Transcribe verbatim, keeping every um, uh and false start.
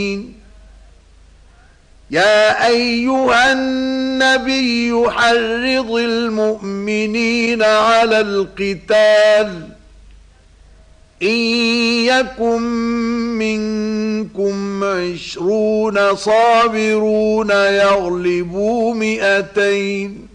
يا أيها النبي حرض المؤمنين على القتال إن يكن منكم عشرون صابرون يغلبوا مئتين